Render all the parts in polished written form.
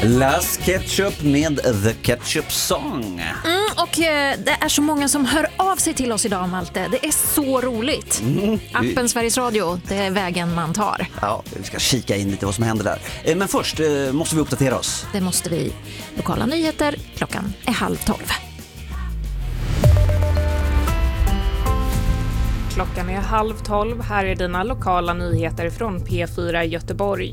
Las Ketchup med The Ketchup Song. Och det är så många som hör av sig till oss idag, Malte. Det är så roligt. Appen Sveriges Radio, det är vägen man tar. Ja, vi ska kika in lite vad som händer där. Men först måste vi uppdatera oss. Det måste vi. Lokala nyheter, klockan är 11:30. Klockan är 11:30. Här är dina lokala nyheter från P4 Göteborg.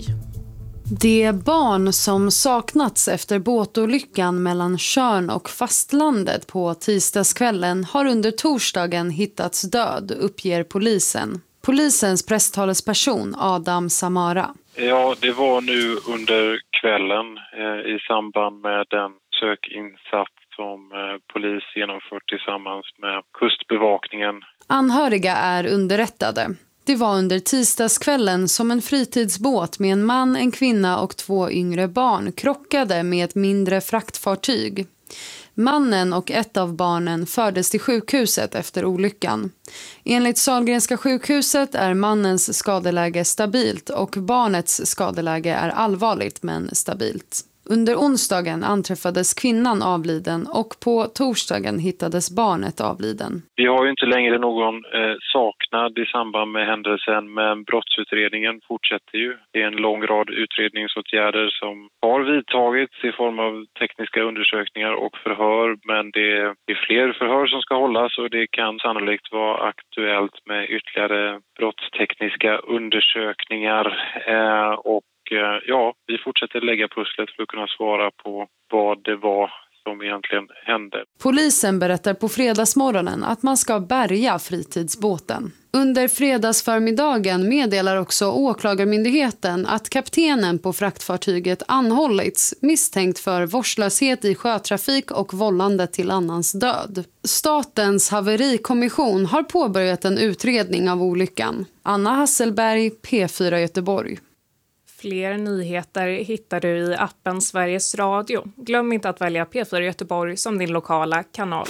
Det barn som saknats efter båtolyckan mellan Tjörn och fastlandet på tisdagskvällen har under torsdagen hittats död, uppger polisen. Polisens presstalesperson Adam Samara. Ja, det var nu under kvällen i samband med den sökinsats som polis genomfört tillsammans med kustbevakningen. Anhöriga är underrättade. Det var under tisdagskvällen som en fritidsbåt med en man, en kvinna och 2 yngre barn krockade med ett mindre fraktfartyg. Mannen och ett av barnen fördes till sjukhuset efter olyckan. Enligt Sahlgrenska sjukhuset är mannens skadeläge stabilt och barnets skadeläge är allvarligt men stabilt. Under onsdagen anträffades kvinnan avliden och på torsdagen hittades barnet avliden. Vi har ju inte längre någon saknad i samband med händelsen, men brottsutredningen fortsätter ju. Det är en lång rad utredningsåtgärder som har vidtagits i form av tekniska undersökningar och förhör, men det är fler förhör som ska hållas och det kan sannolikt vara aktuellt med ytterligare brottstekniska undersökningar och ja, vi fortsätter lägga pusslet för att kunna svara på vad det var som egentligen hände. Polisen berättar på fredagsmorgonen att man ska bärga fritidsbåten. Under fredagsförmiddagen meddelar också åklagarmyndigheten att kaptenen på fraktfartyget anhållits misstänkt för vårdslöshet i sjötrafik och vållande till annans död. Statens haverikommission har påbörjat en utredning av olyckan. Anna Hasselberg, P4 Göteborg. Fler nyheter hittar du i appen Sveriges Radio. Glöm inte att välja P4 Göteborg som din lokala kanal.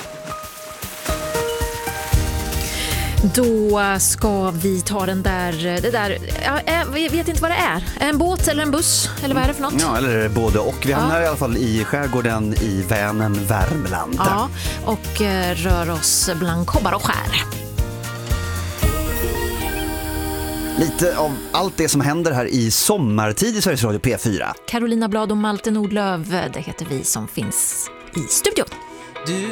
Då ska vi ta det där, jag vet inte vad det är. En båt eller en buss, eller vad är det för något? Ja, eller både och. Vi hamnar i alla fall i skärgården i Vänern, Värmland. Ja, och rör oss bland kobbar och skär. Lite av allt det som händer här i sommartid i Sveriges Radio P4. Carolina Blad och Malte Nordlöf, det heter vi som finns i studion. Du